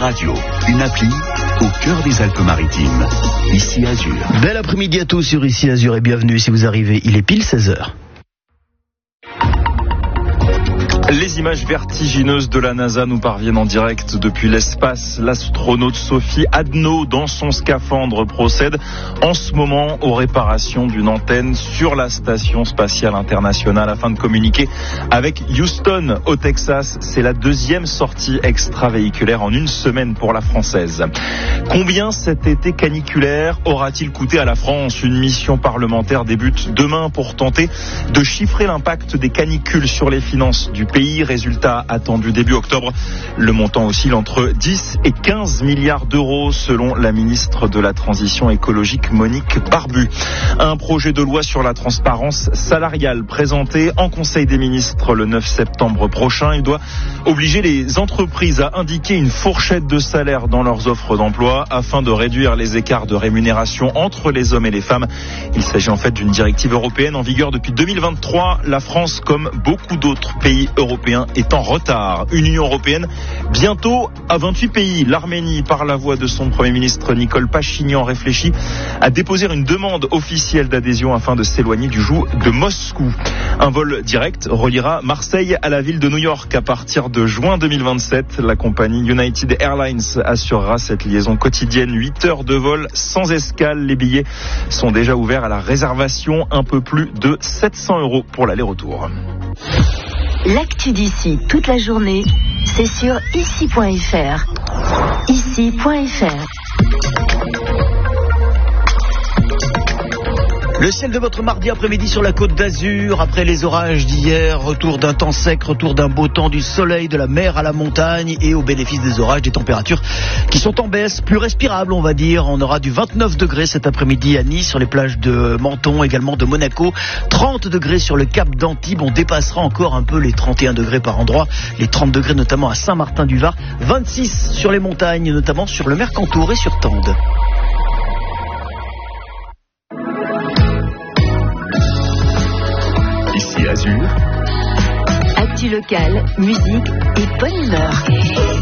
Radio, une appli au cœur des Alpes-Maritimes. Ici Azur. Bel après-midi à tous sur Ici Azur et bienvenue si vous arrivez. Il est pile 16h. Les images vertigineuses de la NASA nous parviennent en direct depuis l'espace. L'astronaute Sophie Adno, dans son scaphandre, procède en ce moment aux réparations d'une antenne sur la station spatiale internationale afin de communiquer avec Houston au Texas. C'est la deuxième sortie extravéhiculaire en une semaine pour la Française. Combien cet été caniculaire aura-t-il coûté à la France ? Une mission parlementaire débute demain pour tenter de chiffrer l'impact des canicules sur les finances du pays. Résultat attendu début octobre. Le montant oscille entre 10 et 15 milliards d'euros selon la ministre de la Transition écologique Monique Barbu. Un projet de loi sur la transparence salariale présenté en Conseil des ministres le 9 septembre prochain. Il doit obliger les entreprises à indiquer une fourchette de salaire dans leurs offres d'emploi afin de réduire les écarts de rémunération entre les hommes et les femmes. Il s'agit en fait d'une directive européenne en vigueur depuis 2023. La France, comme beaucoup d'autres pays européens, est en retard. Une Union européenne bientôt à 28 pays. L'Arménie, par la voix de son Premier ministre Nicole Pachinian, réfléchit à déposer une demande officielle d'adhésion afin de s'éloigner du joug de Moscou. Un vol direct reliera Marseille à la ville de New York à partir de juin 2027. La compagnie United Airlines assurera cette liaison quotidienne. 8 heures de vol sans escale. Les billets sont déjà ouverts à la réservation. Un peu plus de 700 € pour l'aller-retour. L'actu d'ici toute la journée, c'est sur ici.fr. Ici.fr. Le ciel de votre mardi après-midi sur la Côte d'Azur, après les orages d'hier, retour d'un temps sec, retour d'un beau temps, du soleil, de la mer à la montagne et au bénéfice des orages, des températures qui sont en baisse, plus respirables on va dire. On aura du 29 degrés cet après-midi à Nice, sur les plages de Menton, également de Monaco, 30 degrés sur le cap d'Antibes, on dépassera encore un peu les 31 degrés par endroit, les 30 degrés notamment à Saint-Martin-du-Var, 26 sur les montagnes, notamment sur le Mercantour et sur Tende. Ici Azur. Actu locale, musique et bonne humeur.